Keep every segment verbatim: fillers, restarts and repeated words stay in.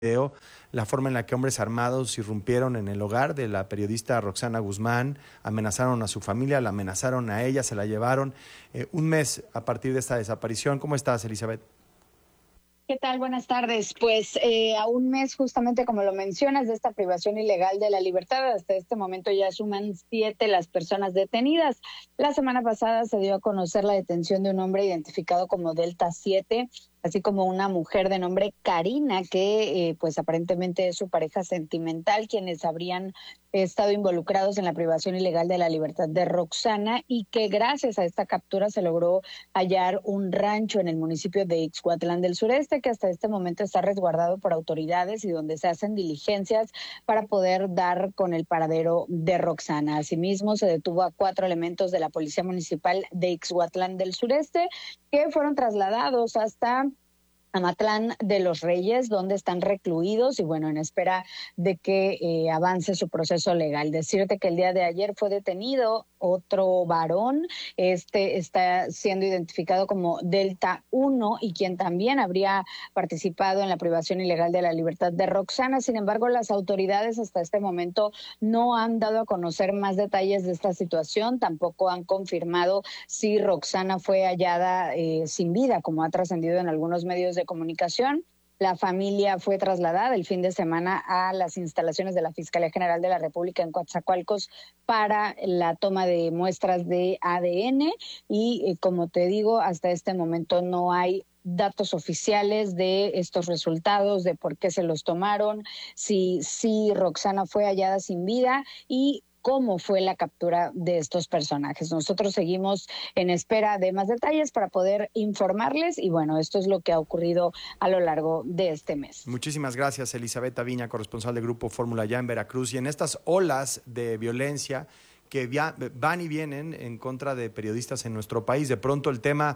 video la forma en la que hombres armados irrumpieron en el hogar de la periodista Roxana Guzmán, amenazaron a su familia, la amenazaron a ella, se la llevaron. Eh, un mes a partir de esta desaparición. ¿Cómo estás, Elizabeth? ¿Qué tal? Buenas tardes. Pues eh, a un mes, justamente como lo mencionas, de esta privación ilegal de la libertad, hasta este momento ya suman siete las personas detenidas. La semana pasada se dio a conocer la detención de un hombre identificado como Delta siete, así como una mujer de nombre Karina, que eh, pues aparentemente es su pareja sentimental, quienes habrían estado involucrados en la privación ilegal de la libertad de Roxana, y que gracias a esta captura se logró hallar un rancho en el municipio de Ixhuatlán del Sureste, que hasta este momento está resguardado por autoridades y donde se hacen diligencias para poder dar con el paradero de Roxana. Asimismo, se detuvo a cuatro elementos de la Policía Municipal de Ixhuatlán del Sureste, que fueron trasladados hasta Amatlán de los Reyes, donde están recluidos y bueno, en espera de que eh, avance su proceso legal. Decirte que el día de ayer fue detenido otro varón, este está siendo identificado como Delta uno y quien también habría participado en la privación ilegal de la libertad de Roxana. Sin embargo, las autoridades hasta este momento no han dado a conocer más detalles de esta situación, tampoco han confirmado si Roxana fue hallada eh, sin vida, como ha trascendido en algunos medios de comunicación. La familia fue trasladada el fin de semana a las instalaciones de la Fiscalía General de la República en Coatzacoalcos para la toma de muestras de A D N y, eh, como te digo, hasta este momento no hay datos oficiales de estos resultados, de por qué se los tomaron, si, si Roxana fue hallada sin vida y cómo fue la captura de estos personajes. Nosotros seguimos en espera de más detalles para poder informarles y bueno, esto es lo que ha ocurrido a lo largo de este mes. Muchísimas gracias, Elizabeth Aviña, corresponsal del Grupo Fórmula Ya en Veracruz. Y en estas olas de violencia que van y vienen en contra de periodistas en nuestro país, de pronto el tema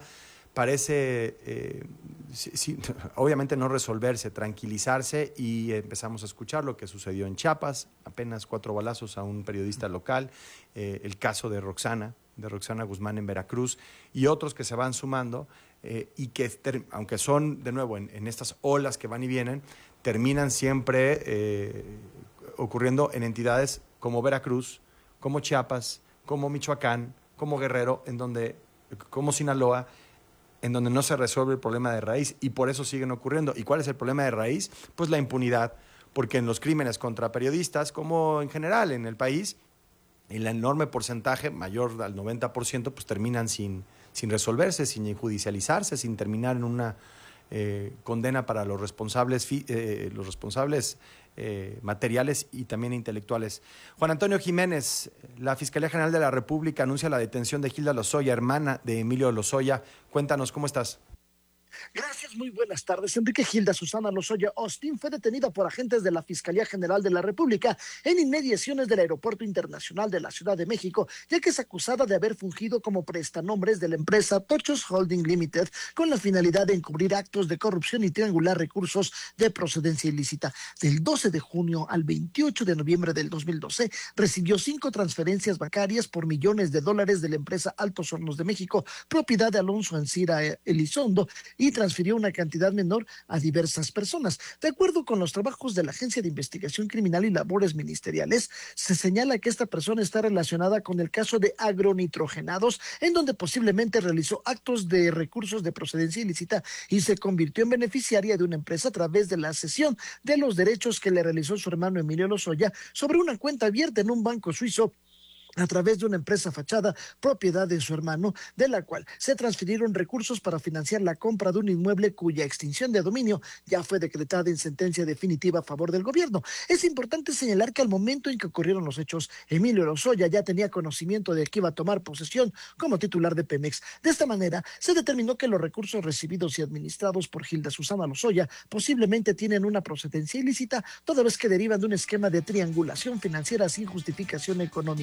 parece, eh, sí, sí, obviamente no resolverse, tranquilizarse, y empezamos a escuchar lo que sucedió en Chiapas, apenas cuatro balazos a un periodista local, eh, el caso de Roxana, de Roxana Guzmán en Veracruz, y otros que se van sumando, eh, y que, ter, aunque son, de nuevo, en, en estas olas que van y vienen, terminan siempre eh, ocurriendo en entidades como Veracruz, como Chiapas, como Michoacán, como Guerrero, en donde, como Sinaloa, en donde no se resuelve el problema de raíz y por eso siguen ocurriendo. ¿Y cuál es el problema de raíz? Pues la impunidad, porque en los crímenes contra periodistas, como en general en el país, el enorme porcentaje, mayor al noventa por ciento, pues terminan sin, sin resolverse, sin judicializarse, sin terminar en una eh, condena para los responsables, eh, los responsables eh, materiales y también intelectuales. Juan Antonio Jiménez, la Fiscalía General de la República anuncia la detención de Gilda Lozoya, hermana de Emilio Lozoya. Cuéntanos, ¿cómo estás? Gracias, muy buenas tardes. Enrique Gilda Susana Lozoya Austin fue detenida por agentes de la Fiscalía General de la República en inmediaciones del Aeropuerto Internacional de la Ciudad de México, ya que es acusada de haber fungido como prestanombres de la empresa Tochos Holding Limited con la finalidad de encubrir actos de corrupción y triangular recursos de procedencia ilícita. Del doce de junio al veintiocho de noviembre del dos mil doce, recibió cinco transferencias bancarias por millones de dólares de la empresa Altos Hornos de México, propiedad de Alonso Ancira Elizondo, y transfirió una cantidad menor a diversas personas. De acuerdo con los trabajos de la Agencia de Investigación Criminal y Labores Ministeriales, se señala que esta persona está relacionada con el caso de agronitrogenados, en donde posiblemente realizó actos de recursos de procedencia ilícita y se convirtió en beneficiaria de una empresa a través de la cesión de los derechos que le realizó su hermano Emilio Lozoya sobre una cuenta abierta en un banco suizo a través de una empresa fachada propiedad de su hermano, de la cual se transfirieron recursos para financiar la compra de un inmueble cuya extinción de dominio ya fue decretada en sentencia definitiva a favor del gobierno. Es importante señalar que al momento en que ocurrieron los hechos, Emilio Lozoya ya tenía conocimiento de que iba a tomar posesión como titular de Pemex. De esta manera, se determinó que los recursos recibidos y administrados por Gilda Susana Lozoya posiblemente tienen una procedencia ilícita, toda vez que derivan de un esquema de triangulación financiera sin justificación económica.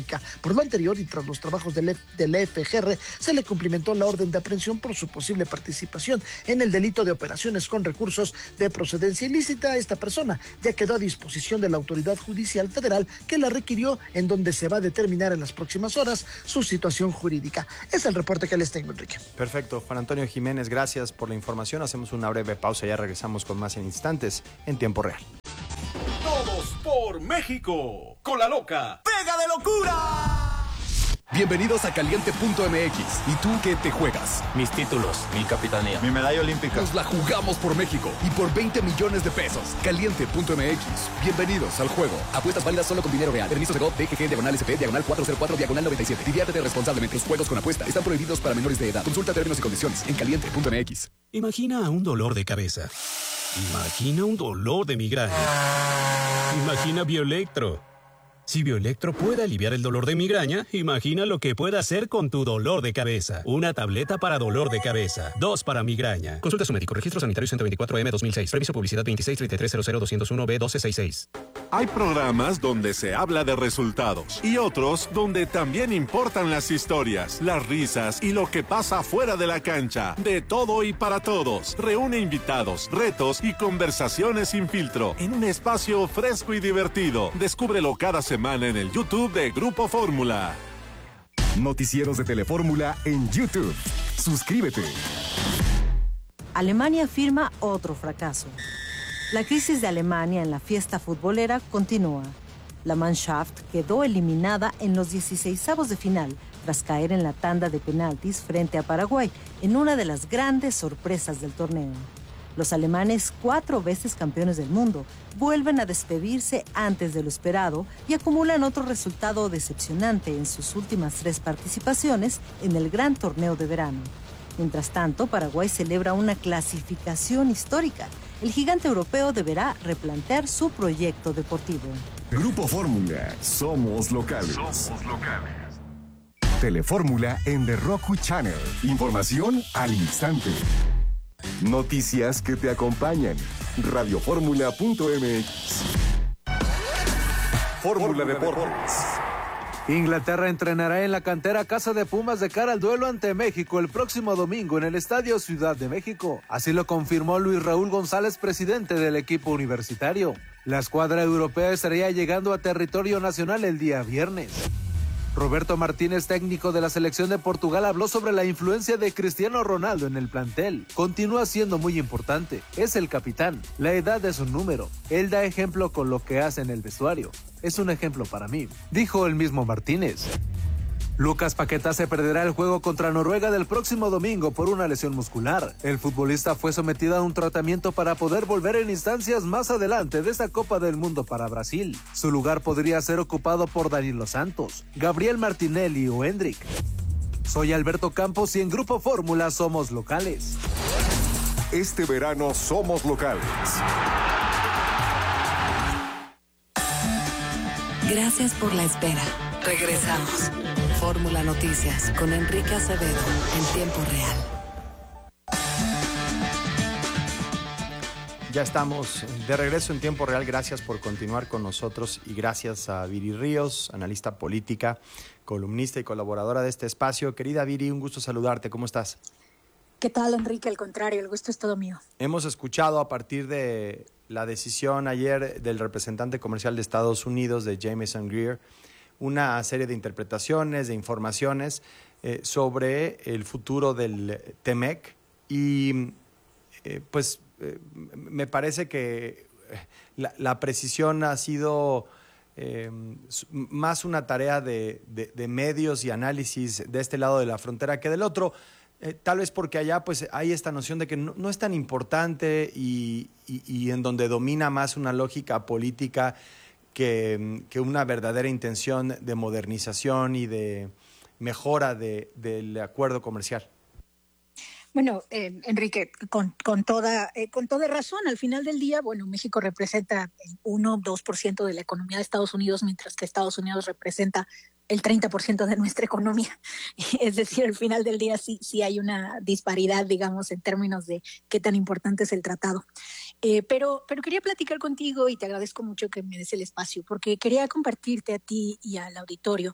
Por lo anterior y tras los trabajos del, del F G R, se le cumplimentó la orden de aprehensión por su posible participación en el delito de operaciones con recursos de procedencia ilícita. Esta persona ya quedó a disposición de la autoridad judicial federal que la requirió, en donde se va a determinar en las próximas horas su situación jurídica. Es el reporte que les tengo, Enrique. Perfecto. Juan Antonio Jiménez, gracias por la información. Hacemos una breve pausa y ya regresamos con más en instantes en tiempo real. Todos por México. Con la loca. ¡Pega de locura! Bienvenidos a Caliente punto M X. ¿Y tú qué te juegas? Mis títulos, mi capitanía, mi medalla olímpica. Nos la jugamos por México y por veinte millones de pesos. Caliente punto M X. Bienvenidos al juego. Apuestas válidas solo con dinero real. Permiso de G O P, D G G, diagonal S P, diagonal cuatro cero cuatro, diagonal noventa y siete. Diviértete responsablemente. Los juegos con apuesta están prohibidos para menores de edad. Consulta términos y condiciones en Caliente punto M X. Imagina un dolor de cabeza. Imagina un dolor de migraña. Imagina Bioelectro. Si Bioelectro puede aliviar el dolor de migraña, imagina lo que puede hacer con tu dolor de cabeza. Una tableta para dolor de cabeza, dos para migraña. Consulta a su médico. Registro Sanitario ciento veinticuatro M dos mil seis. Permiso publicidad veintiséis treinta y tres cero cero doscientos uno B doce sesenta y seis. Hay programas donde se habla de resultados y otros donde también importan las historias, las risas y lo que pasa fuera de la cancha. De todo y para todos. Reúne invitados, retos y conversaciones sin filtro en un espacio fresco y divertido. Descúbrelo cada semana en el YouTube de Grupo Fórmula. Noticieros de Telefórmula en YouTube. Suscríbete. Alemania firma otro fracaso. La crisis de Alemania en la fiesta futbolera continúa. La Mannschaft quedó eliminada en los dieciseisavos de final tras caer en la tanda de penaltis frente a Paraguay en una de las grandes sorpresas del torneo. Los alemanes, cuatro veces campeones del mundo, vuelven a despedirse antes de lo esperado y acumulan otro resultado decepcionante en sus últimas tres participaciones en el gran torneo de verano. Mientras tanto, Paraguay celebra una clasificación histórica. El gigante europeo deberá replantear su proyecto deportivo. Grupo Fórmula, somos locales. Somos locales. Telefórmula en The Roku Channel. Información al instante. Noticias que te acompañan. Radioformula punto M X. Fórmula Deportes. Inglaterra entrenará en la cantera Casa de Pumas de cara al duelo ante México el próximo domingo en el Estadio Ciudad de México. Así lo confirmó Luis Raúl González, presidente del equipo universitario. La escuadra europea estaría llegando a territorio nacional el día viernes. Roberto Martínez, técnico de la selección de Portugal, habló sobre la influencia de Cristiano Ronaldo en el plantel. Continúa siendo muy importante, es el capitán, la edad es un número, él da ejemplo con lo que hace en el vestuario, es un ejemplo para mí, dijo el mismo Martínez. Lucas Paquetá se perderá el juego contra Noruega del próximo domingo por una lesión muscular. El futbolista fue sometido a un tratamiento para poder volver en instancias más adelante de esta Copa del Mundo para Brasil. Su lugar podría ser ocupado por Danilo Santos, Gabriel Martinelli o Hendrik. Soy Alberto Campos y en Grupo Fórmula somos locales. Este verano somos locales. Gracias por la espera. Regresamos. Fórmula Noticias con Enrique Acevedo en tiempo real. Ya estamos de regreso en tiempo real. Gracias por continuar con nosotros y gracias a Viri Ríos, analista política, columnista y colaboradora de este espacio. Querida Viri, un gusto saludarte. ¿Cómo estás? ¿Qué tal, Enrique? Al contrario, el gusto es todo mío. Hemos escuchado a partir de la decisión ayer del representante comercial de Estados Unidos, de Jamieson Greer, una serie de interpretaciones, de informaciones eh, sobre el futuro del T-MEC y eh, pues eh, me parece que la, la precisión ha sido eh, más una tarea de, de, de medios y análisis de este lado de la frontera que del otro, eh, tal vez porque allá pues hay esta noción de que no, no es tan importante y, y, y en donde domina más una lógica política Que, que una verdadera intención de modernización y de mejora de, del acuerdo comercial. Bueno, eh, Enrique, con, con, toda, eh, con toda razón, al final del día, bueno, México representa el uno o dos por ciento de la economía de Estados Unidos, mientras que Estados Unidos representa el treinta por ciento de nuestra economía. Es decir, al final del día sí, sí hay una disparidad, digamos, en términos de qué tan importante es el tratado. Eh, pero, pero quería platicar contigo y te agradezco mucho que me des el espacio, porque quería compartirte a ti y al auditorio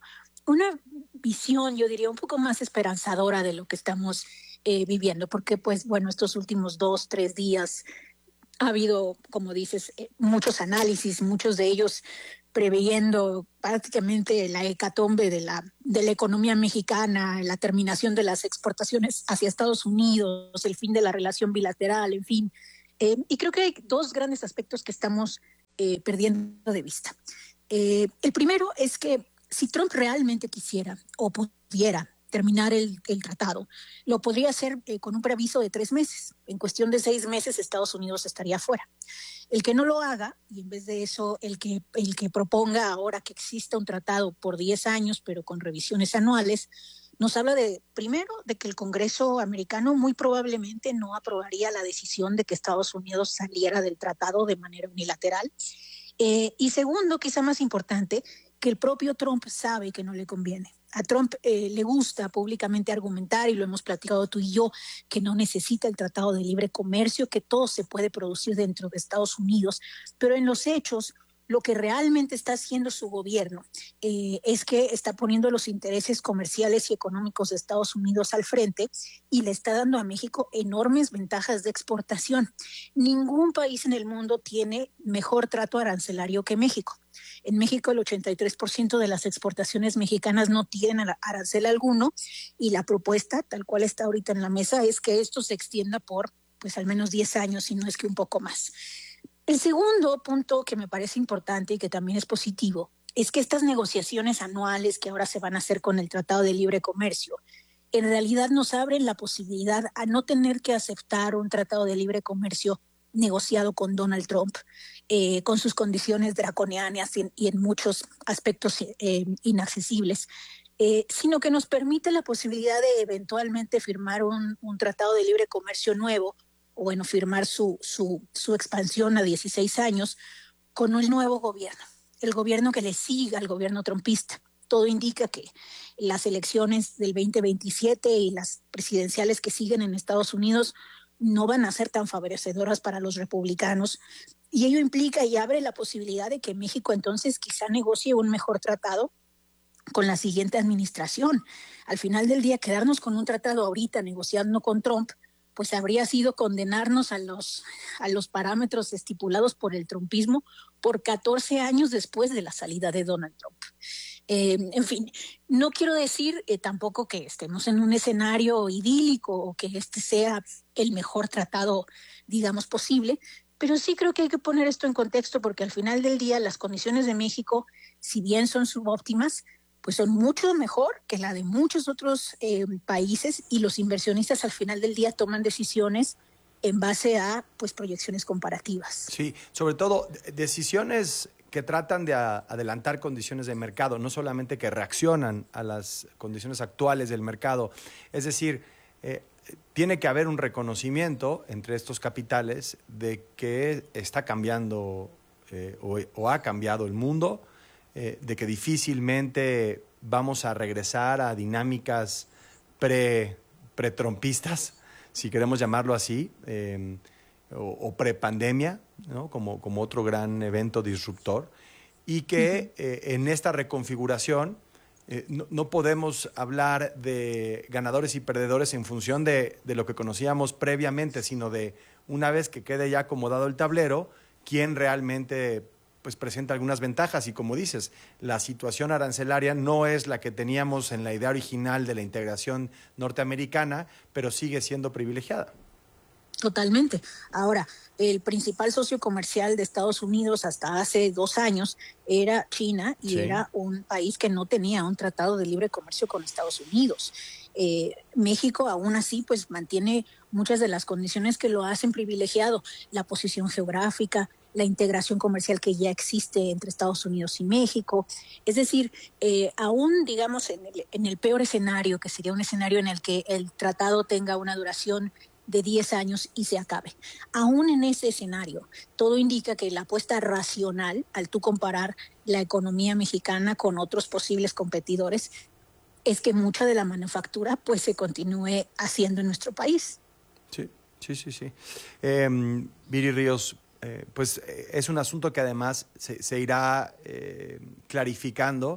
una visión, yo diría, un poco más esperanzadora de lo que estamos eh, viviendo, porque pues bueno, estos últimos dos, tres días ha habido, como dices, eh, muchos análisis, muchos de ellos preveyendo prácticamente la hecatombe de la, de la economía mexicana, la terminación de las exportaciones hacia Estados Unidos, el fin de la relación bilateral, en fin. Eh, y creo que hay dos grandes aspectos que estamos eh, perdiendo de vista. Eh, el primero es que si Trump realmente quisiera o pudiera terminar el, el tratado, lo podría hacer eh, con un preaviso de tres meses. En cuestión de seis meses, Estados Unidos estaría fuera. El que no lo haga, y en vez de eso, el que, el que proponga ahora que exista un tratado por diez años, pero con revisiones anuales, nos habla de, primero, de que el Congreso americano muy probablemente no aprobaría la decisión de que Estados Unidos saliera del tratado de manera unilateral. Eh, y segundo, quizá más importante, que el propio Trump sabe que no le conviene. A Trump eh, le gusta públicamente argumentar, y lo hemos platicado tú y yo, que no necesita el Tratado de Libre Comercio, que todo se puede producir dentro de Estados Unidos, pero en los hechos lo que realmente está haciendo su gobierno eh, es que está poniendo los intereses comerciales y económicos de Estados Unidos al frente y le está dando a México enormes ventajas de exportación. Ningún país en el mundo tiene mejor trato arancelario que México. En México el ochenta y tres por ciento de las exportaciones mexicanas no tienen arancel alguno, y la propuesta, tal cual está ahorita en la mesa, es que esto se extienda por pues al menos diez años, si no es que un poco más. El segundo punto que me parece importante y que también es positivo es que estas negociaciones anuales que ahora se van a hacer con el Tratado de Libre Comercio en realidad nos abren la posibilidad a no tener que aceptar un Tratado de Libre Comercio negociado con Donald Trump, eh, con sus condiciones draconianas y en, y en muchos aspectos eh, inaccesibles, eh, sino que nos permite la posibilidad de eventualmente firmar un, un Tratado de Libre Comercio nuevo, o bueno, firmar su, su, su expansión a dieciséis años con el nuevo gobierno, el gobierno que le siga al gobierno trumpista. Todo indica que las elecciones del veinte veintisiete y las presidenciales que siguen en Estados Unidos no van a ser tan favorecedoras para los republicanos, y ello implica y abre la posibilidad de que México entonces quizá negocie un mejor tratado con la siguiente administración. Al final del día, quedarnos con un tratado ahorita negociando con Trump, pues habría sido condenarnos a los, a los parámetros estipulados por el trumpismo por catorce años después de la salida de Donald Trump. Eh, en fin, no quiero decir eh, tampoco que estemos en un escenario idílico o que este sea el mejor tratado, digamos, posible, pero sí creo que hay que poner esto en contexto, porque al final del día las condiciones de México, si bien son subóptimas, pues son mucho mejor que la de muchos otros eh, países, y los inversionistas al final del día toman decisiones en base a pues proyecciones comparativas. Sí, sobre todo decisiones que tratan de a, adelantar condiciones de mercado, no solamente que reaccionan a las condiciones actuales del mercado. Es decir, eh, tiene que haber un reconocimiento entre estos capitales de que está cambiando eh, o, o ha cambiado el mundo, eh, de que difícilmente vamos a regresar a dinámicas pre, pre-trumpistas, si queremos llamarlo así, eh, o, o pre-pandemia, ¿no? como, como otro gran evento disruptor, y que uh-huh. eh, en esta reconfiguración eh, no, no podemos hablar de ganadores y perdedores en función de, de lo que conocíamos previamente, sino de una vez que quede ya acomodado el tablero, quién realmente pues, presenta algunas ventajas. Y como dices, la situación arancelaria no es la que teníamos en la idea original de la integración norteamericana, pero sigue siendo privilegiada. Totalmente. Ahora, el principal socio comercial de Estados Unidos hasta hace dos años era China, y sí. era un país que no tenía un tratado de libre comercio con Estados Unidos. Eh, México aún así pues mantiene muchas de las condiciones que lo hacen privilegiado: la posición geográfica, la integración comercial que ya existe entre Estados Unidos y México. Es decir, eh, aún digamos en el, en el peor escenario, que sería un escenario en el que el tratado tenga una duración de diez años y se acabe. Aún en ese escenario, todo indica que la apuesta racional, al tú comparar la economía mexicana con otros posibles competidores, es que mucha de la manufactura pues se continúe haciendo en nuestro país. Sí, sí, sí, sí. Eh, Viri Ríos, eh, pues eh, es un asunto que además se, se irá eh, clarificando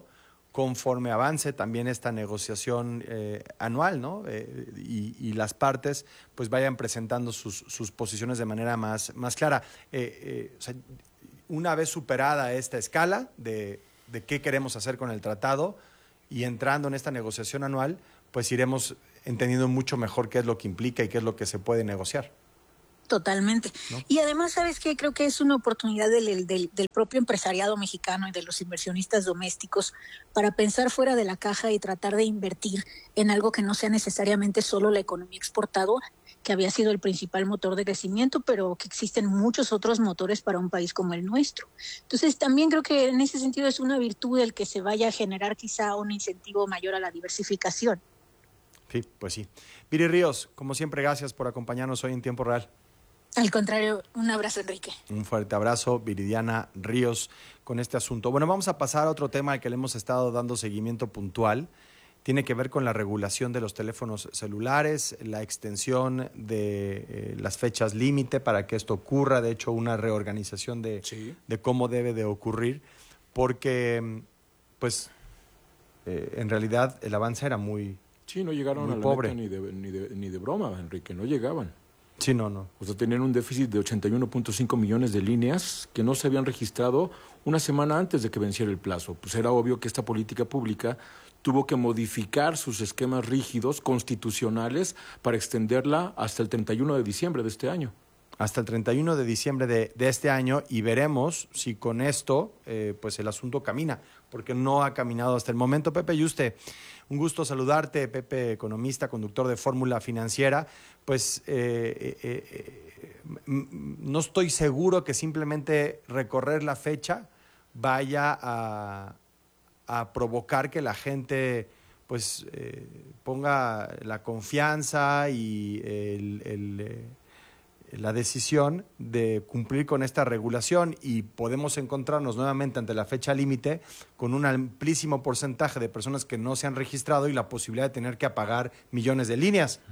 conforme avance también esta negociación eh, anual, ¿no? Eh, y, y las partes pues vayan presentando sus, sus posiciones de manera más, más clara. Eh, eh, o sea, una vez superada esta escala de, de qué queremos hacer con el tratado y entrando en esta negociación anual, pues iremos entendiendo mucho mejor qué es lo que implica y qué es lo que se puede negociar. Totalmente. ¿No? Y además, ¿sabes qué? Creo que es una oportunidad del, del, del propio empresariado mexicano y de los inversionistas domésticos para pensar fuera de la caja y tratar de invertir en algo que no sea necesariamente solo la economía exportadora, que había sido el principal motor de crecimiento, pero que existen muchos otros motores para un país como el nuestro. Entonces, también creo que en ese sentido es una virtud el que se vaya a generar quizá un incentivo mayor a la diversificación. Sí, pues sí. Viri Ríos, como siempre, gracias por acompañarnos hoy en Tiempo Real. Al contrario, un abrazo, Enrique. Un fuerte abrazo, Viridiana Ríos, con este asunto. Bueno, vamos a pasar a otro tema al que le hemos estado dando seguimiento puntual. Tiene que ver con la regulación de los teléfonos celulares, la extensión de eh, las fechas límite para que esto ocurra, de hecho, una reorganización de, sí. de cómo debe de ocurrir, porque, pues, eh, en realidad el avance era muy Sí, no llegaron muy a la pobre. meta ni de, ni, de, ni de broma, Enrique, no llegaban. Sí, no, no. O sea, tenían un déficit de ochenta y uno punto cinco millones de líneas que no se habían registrado una semana antes de que venciera el plazo. Pues era obvio que esta política pública tuvo que modificar sus esquemas rígidos constitucionales para extenderla hasta el treinta y uno de diciembre de este año. Hasta el treinta y uno de diciembre de, de este año, y veremos si con esto eh, pues el asunto camina, porque no ha caminado hasta el momento. Pepe Yuste, un gusto saludarte, Pepe, economista, conductor de Fórmula Financiera. Pues eh, eh, eh, no estoy seguro que simplemente recorrer la fecha vaya a, a provocar que la gente pues eh, ponga la confianza y el... el eh, la decisión de cumplir con esta regulación, y podemos encontrarnos nuevamente ante la fecha límite con un amplísimo porcentaje de personas que no se han registrado y la posibilidad de tener que apagar millones de líneas.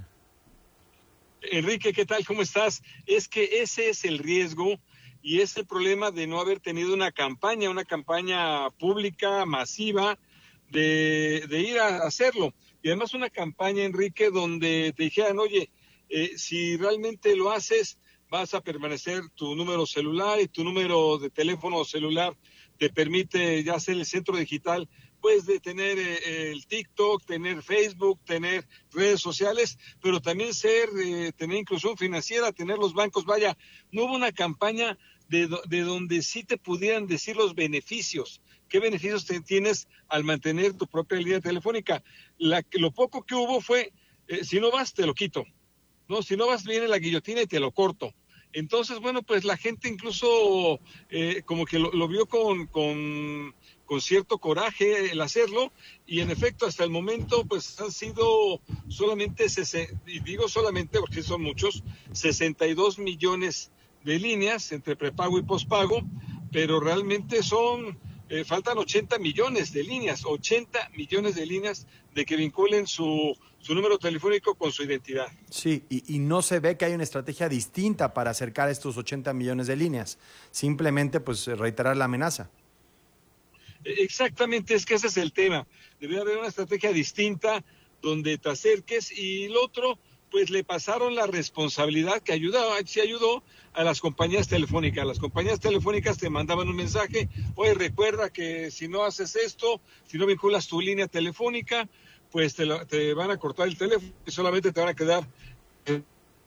Enrique, ¿qué tal? ¿Cómo estás? Es que ese es el riesgo y es el problema de no haber tenido una campaña, una campaña pública, masiva, de, de ir a hacerlo. Y además una campaña, Enrique, donde te dijeran, oye, Eh, si realmente lo haces, vas a permanecer tu número celular y tu número de teléfono celular te permite ya ser el centro digital, pues de tener eh, el TikTok, tener Facebook, tener redes sociales, pero también ser, eh, tener inclusión financiera, tener los bancos. Vaya, no hubo una campaña de, do, de donde sí te pudieran decir los beneficios. ¿Qué beneficios te tienes al mantener tu propia línea telefónica? La, lo poco que hubo fue, eh, si no vas, te lo quito. No, si no vas, viene la guillotina y te lo corto. Entonces, bueno, pues la gente incluso eh, como que lo, lo vio con, con, con cierto coraje el hacerlo, y en efecto hasta el momento pues han sido solamente, y digo solamente porque son muchos, sesenta y dos millones de líneas entre prepago y pospago, pero realmente son, eh, faltan ochenta millones de líneas, ochenta millones de líneas de que vinculen su... su número telefónico con su identidad. Sí, y, y no se ve que hay una estrategia distinta para acercar estos ochenta millones de líneas. Simplemente, pues, reiterar la amenaza. Exactamente, es que ese es el tema. Debería haber una estrategia distinta donde te acerques, y el otro, pues, le pasaron la responsabilidad que ayudaba, sí ayudó a las compañías telefónicas. Las compañías telefónicas te mandaban un mensaje, oye, recuerda que si no haces esto, si no vinculas tu línea telefónica, pues te, lo, te van a cortar el teléfono y solamente te van a quedar. Eh,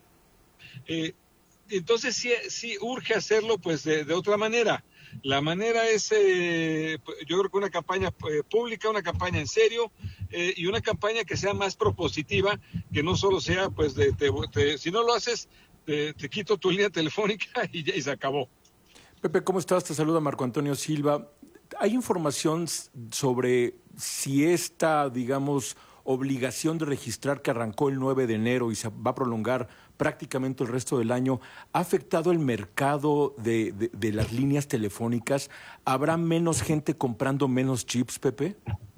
eh, entonces sí, sí urge hacerlo pues de, de otra manera. La manera es, eh, yo creo que una campaña eh, pública, una campaña en serio, eh, y una campaña que sea más propositiva, que no solo sea pues de, te, te, si no lo haces, te, te quito tu línea telefónica y, ya, y se acabó. Pepe, ¿cómo estás? Te saluda Marco Antonio Silva. ¿Hay información sobre si esta, digamos, obligación de registrar que arrancó el nueve de enero y se va a prolongar prácticamente el resto del año, ha afectado el mercado de, de, de las líneas telefónicas? ¿Habrá menos gente comprando menos chips, Pepe?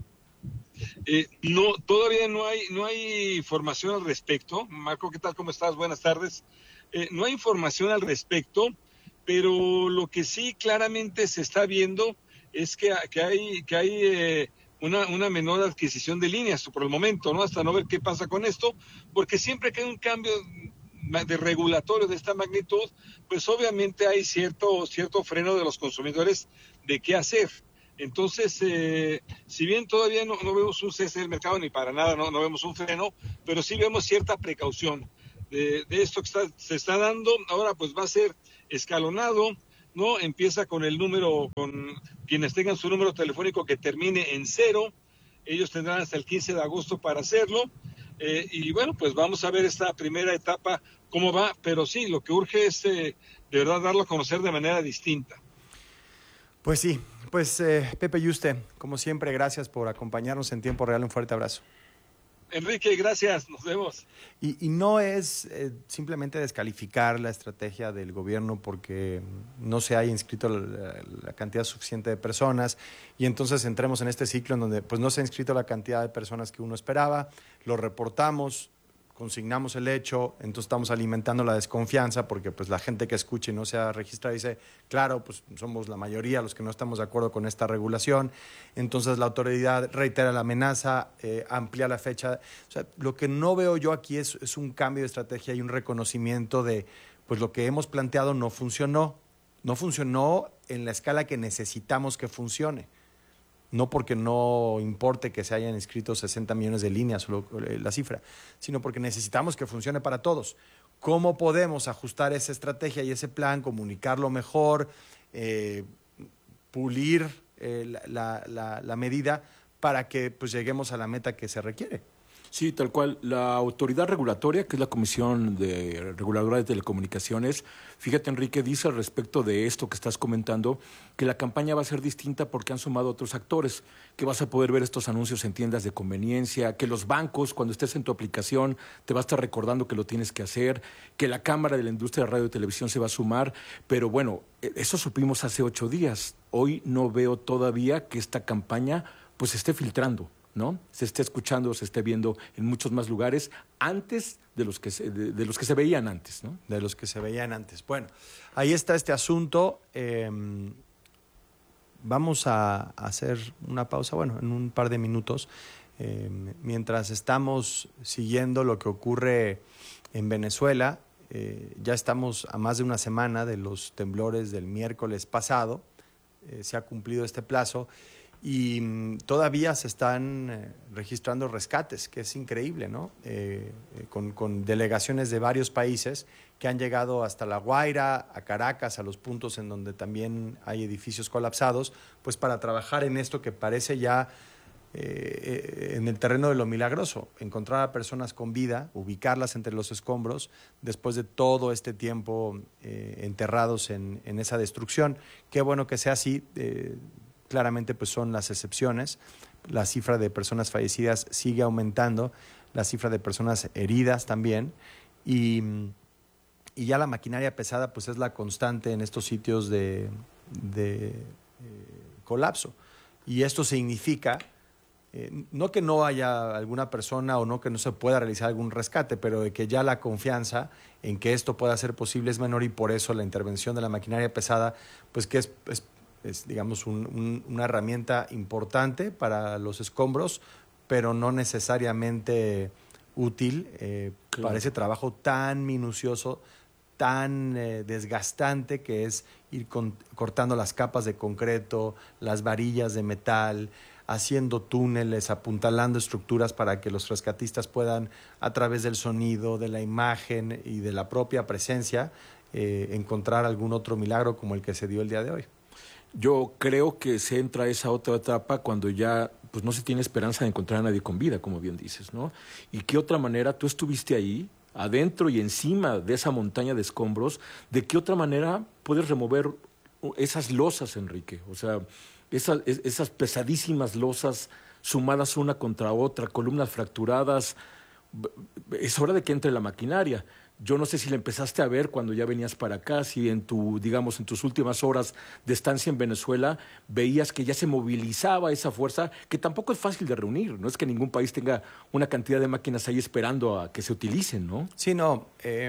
Eh, no, todavía no hay, no hay información al respecto. Marco, ¿qué tal? ¿Cómo estás? Buenas tardes. Eh, no hay información al respecto, pero lo que sí claramente se está viendo es que, que hay, que hay eh, una, una menor adquisición de líneas por el momento, ¿no? Hasta no ver qué pasa con esto, porque siempre que hay un cambio de regulatorio de esta magnitud, pues obviamente hay cierto, cierto freno de los consumidores de qué hacer. Entonces, eh, si bien todavía no, no vemos un cese del mercado, ni para nada, no, no vemos un freno, pero sí vemos cierta precaución de, de esto que está, se está dando. Ahora pues va a ser escalonado, ¿no? Empieza con el número, con quienes tengan su número telefónico que termine en cero, ellos tendrán hasta el quince de agosto para hacerlo, eh, y bueno, pues vamos a ver esta primera etapa cómo va, pero sí, lo que urge es eh, de verdad darlo a conocer de manera distinta. Pues sí, pues eh, Pepe Yuste, como siempre, gracias por acompañarnos en tiempo real, un fuerte abrazo. Enrique, gracias, nos vemos. Y, y no es eh, simplemente descalificar la estrategia del gobierno porque no se haya inscrito la, la cantidad suficiente de personas y entonces entremos en este ciclo en donde pues no se ha inscrito la cantidad de personas que uno esperaba, lo reportamos, consignamos el hecho, entonces estamos alimentando la desconfianza porque pues la gente que escuche y no se ha registrado dice, claro, pues somos la mayoría los que no estamos de acuerdo con esta regulación, entonces la autoridad reitera la amenaza, eh, amplía la fecha. O sea, lo que no veo yo aquí es, es un cambio de estrategia y un reconocimiento de pues lo que hemos planteado no funcionó, no funcionó en la escala que necesitamos que funcione. No porque no importe que se hayan inscrito sesenta millones de líneas o lo, la cifra, sino porque necesitamos que funcione para todos. ¿Cómo podemos ajustar esa estrategia y ese plan, comunicarlo mejor, eh, pulir eh, la, la, la medida para que pues, lleguemos a la meta que se requiere? Sí, tal cual. La autoridad regulatoria, que es la Comisión de Reguladora de Telecomunicaciones, fíjate, Enrique, dice al respecto de esto que estás comentando, que la campaña va a ser distinta porque han sumado otros actores, que vas a poder ver estos anuncios en tiendas de conveniencia, que los bancos, cuando estés en tu aplicación, te va a estar recordando que lo tienes que hacer, que la Cámara de la Industria de Radio y Televisión se va a sumar, pero bueno, eso supimos hace ocho días. Hoy no veo todavía que esta campaña pues se esté filtrando, ¿no? Se esté escuchando, se esté viendo en muchos más lugares antes de los que se, de, de los que se veían antes, ¿no? De los que se veían antes. Bueno, ahí está este asunto. Eh, vamos a hacer una pausa, bueno, en un par de minutos, eh, mientras estamos siguiendo lo que ocurre en Venezuela. Eh, ya estamos a más de una semana de los temblores del miércoles pasado. Eh, se ha cumplido este plazo. Y mm, todavía se están eh, registrando rescates, que es increíble, ¿no? Eh, eh, con, con delegaciones de varios países que han llegado hasta La Guaira, a Caracas, a los puntos en donde también hay edificios colapsados, pues para trabajar en esto que parece ya eh, eh, en el terreno de lo milagroso, encontrar a personas con vida, ubicarlas entre los escombros, después de todo este tiempo eh, enterrados en, en esa destrucción. Qué bueno que sea así. Eh, Claramente pues son las excepciones, la cifra de personas fallecidas sigue aumentando, la cifra de personas heridas también, y, y ya la maquinaria pesada pues es la constante en estos sitios de, de eh, colapso. Y esto significa, eh, no que no haya alguna persona o no que no se pueda realizar algún rescate, pero de que ya la confianza en que esto pueda ser posible es menor y por eso la intervención de la maquinaria pesada pues que es, es es, digamos, un, un, una herramienta importante para los escombros, pero no necesariamente útil eh, claro. para ese trabajo tan minucioso, tan eh, desgastante que es ir con, cortando las capas de concreto, las varillas de metal, haciendo túneles, apuntalando estructuras para que los rescatistas puedan, a través del sonido, de la imagen y de la propia presencia, eh, encontrar algún otro milagro como el que se dio el día de hoy. Yo creo que se entra a esa otra etapa cuando ya pues no se tiene esperanza de encontrar a nadie con vida, como bien dices, ¿no? ¿Y qué otra manera? Tú estuviste ahí, adentro y encima de esa montaña de escombros, ¿de qué otra manera puedes remover esas losas, Enrique? O sea, esas, esas pesadísimas losas sumadas una contra otra, columnas fracturadas. Es hora de que entre la maquinaria. Yo no sé si la empezaste a ver cuando ya venías para acá, si en tu, digamos, en tus últimas horas de estancia en Venezuela veías que ya se movilizaba esa fuerza, que tampoco es fácil de reunir. No es que ningún país tenga una cantidad de máquinas ahí esperando a que se utilicen, ¿no? Sí, no. Eh,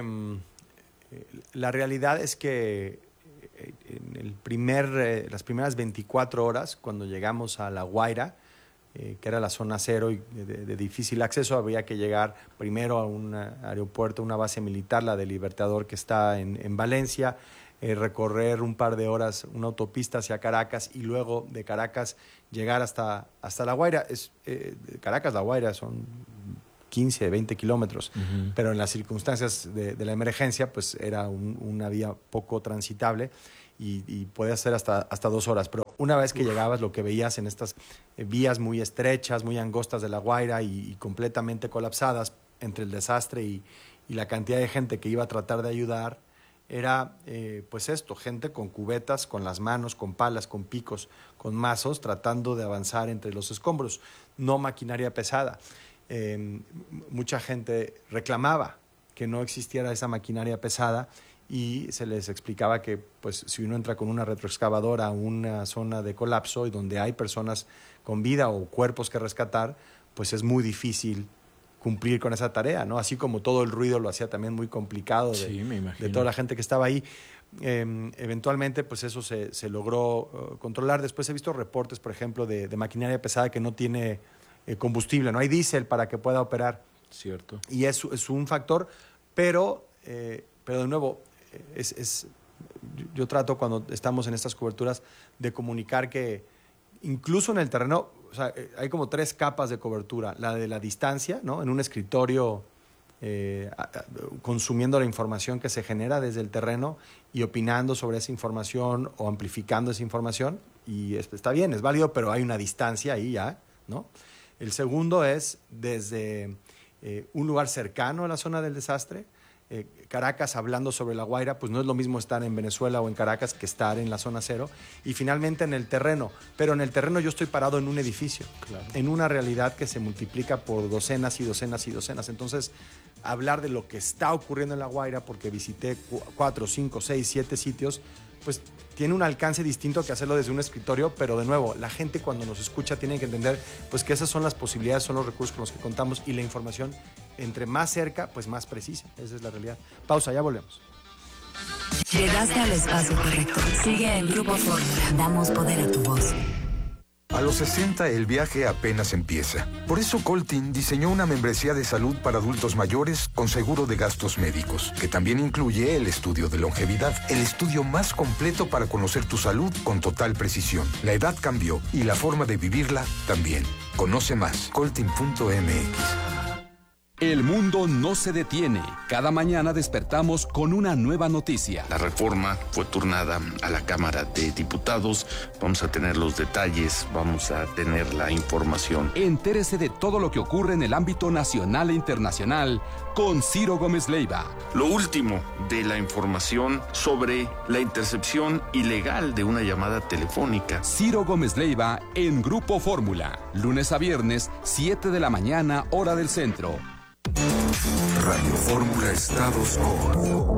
la realidad es que en el primer, eh, las primeras veinticuatro horas, cuando llegamos a La Guaira, eh, que era la zona cero y de, de, de difícil acceso. Había que llegar primero a un aeropuerto, una base militar, la del Libertador, que está en, en Valencia, eh, recorrer un par de horas una autopista hacia Caracas y luego de Caracas llegar hasta, hasta La Guaira. Es, eh, Caracas, La Guaira son quince, veinte kilómetros, uh-huh. pero en las circunstancias de, de la emergencia pues era un, una vía poco transitable y, y podía ser hasta, hasta dos horas. Pero una vez que Uf. llegabas, lo que veías en estas eh, vías muy estrechas, muy angostas de La Guaira y, y completamente colapsadas entre el desastre y, y la cantidad de gente que iba a tratar de ayudar, era eh, pues esto, gente con cubetas, con las manos, con palas, con picos, con mazos, tratando de avanzar entre los escombros, no maquinaria pesada. Eh, mucha gente reclamaba que no existiera esa maquinaria pesada y se les explicaba que pues, si uno entra con una retroexcavadora a una zona de colapso y donde hay personas con vida o cuerpos que rescatar, pues es muy difícil cumplir con esa tarea, ¿no? Así como todo el ruido lo hacía también muy complicado de, sí, me imagino. de toda la gente que estaba ahí. Eh, eventualmente, pues eso se, se logró uh, controlar. Después he visto reportes, por ejemplo, de, de maquinaria pesada que no tiene eh, combustible, no hay diésel para que pueda operar. Cierto. Y es, es un factor, pero, eh, pero de nuevo, es, es, yo trato cuando estamos en estas coberturas de comunicar que incluso en el terreno, o sea, hay como tres capas de cobertura. La de la distancia, ¿no? En un escritorio, eh, consumiendo la información que se genera desde el terreno y opinando sobre esa información o amplificando esa información. Y está bien, es válido, pero hay una distancia ahí ya, ¿no? El segundo es desde eh, un lugar cercano a la zona del desastre. Eh, Caracas, hablando sobre La Guaira, pues no es lo mismo estar en Venezuela o en Caracas que estar en la zona cero. Y finalmente en el terreno, pero en el terreno yo estoy parado en un edificio, claro, en una realidad que se multiplica por docenas y docenas y docenas. Entonces, hablar de lo que está ocurriendo en La Guaira, porque visité cu- cuatro, cinco, seis, siete sitios, pues tiene un alcance distinto que hacerlo desde un escritorio, pero de nuevo, la gente cuando nos escucha tiene que entender pues que esas son las posibilidades, son los recursos con los que contamos y la información entre más cerca, pues más precisa. Esa es la realidad. Pausa, ya volvemos. Llegaste al espacio correcto. Sigue en Grupo Fórmula. Damos poder a tu voz. A los sesenta el viaje apenas empieza. Por eso Coltin diseñó una membresía de salud para adultos mayores con seguro de gastos médicos, que también incluye el estudio de longevidad, el estudio más completo para conocer tu salud con total precisión. La edad cambió y la forma de vivirla también. Conoce más, coltin punto m x. El mundo no se detiene. Cada mañana despertamos con una nueva noticia. La reforma fue turnada a la Cámara de Diputados. Vamos a tener los detalles, vamos a tener la información. Entérese de todo lo que ocurre en el ámbito nacional e internacional con Ciro Gómez Leiva. Lo último de la información sobre la intercepción ilegal de una llamada telefónica. Ciro Gómez Leiva en Grupo Fórmula. Lunes a viernes, siete de la mañana, hora del centro. Radio Fórmula Estados Unidos.